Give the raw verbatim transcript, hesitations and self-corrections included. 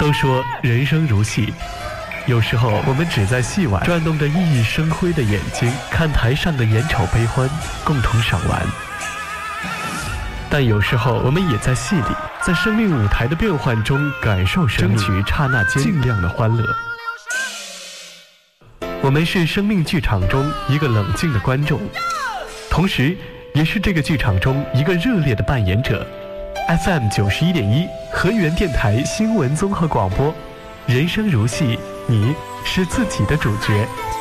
都说人生如戏，有时候我们只在戏外转动着熠熠生辉的眼睛，看台上的眼丑悲欢，共同赏玩。但有时候我们也在戏里，在生命舞台的变幻中感受生命，争取刹那间尽量的欢乐。我们是生命剧场中一个冷静的观众，同时也是这个剧场中一个热烈的扮演者。F M 九十一点一河源电台新闻综合广播，人生如戏，你是自己的主角。